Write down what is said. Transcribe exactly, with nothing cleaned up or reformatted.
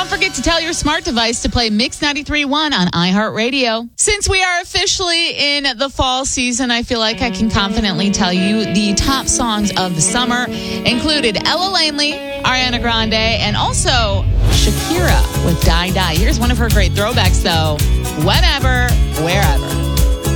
don't forget to tell your smart device to play Mix ninety-three point one on iHeartRadio. Since we are officially in the fall season, I feel like I can confidently tell you the top songs of the summer included Ella Langley, Ariana Grande, and also Shakira with Die Die. Here's one of her great throwbacks, though. Whenever, wherever.